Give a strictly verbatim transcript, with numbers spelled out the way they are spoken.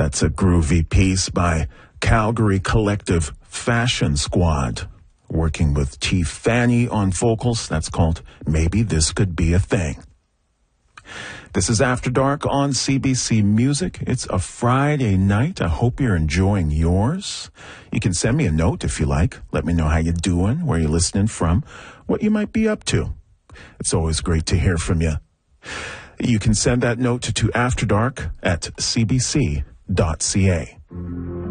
That's a groovy piece by Calgary Collective Fashion Squad, working with T. Fanny on vocals. That's called Maybe This Could Be a Thing. This is After Dark on C B C Music. It's a Friday night. I hope you're enjoying yours. You can send me a note if you like. Let me know how you're doing, where you're listening from, what you might be up to. It's always great to hear from you. You can send that note to, to afterdark at c b c dot c a.